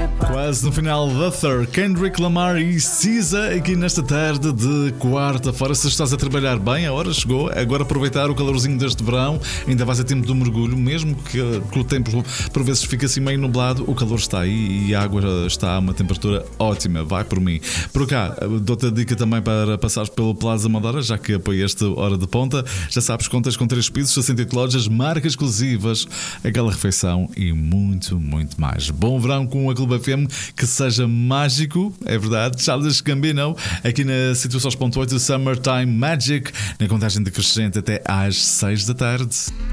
Quase no final da Third, Kendrick Lamar e SZA aqui nesta tarde de quarta-feira. Se estás a trabalhar bem, a hora chegou. Agora aproveitar o calorzinho deste verão. Ainda vais a tempo do mergulho, mesmo que o tempo por vezes fica assim meio nublado. O calor está aí e a água está a uma temperatura ótima. Vai por mim. Por cá, dou-te a dica também para passares pelo Plaza Amadora, já que apoiaste Hora de Ponta. Já sabes, contas com 3 pisos, 68 lojas, marcas exclusivas, aquela refeição e muito, muito mais. Bom verão com a Clube FM, que seja mágico, é verdade. Charles Gambino, aqui na 102.8 Summertime Magic, na contagem decrescente até às 6 da tarde.